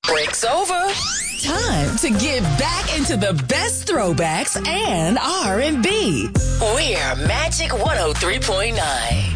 Break's over. Time to get back into the best throwbacks and R&B. We're Magic 103.9.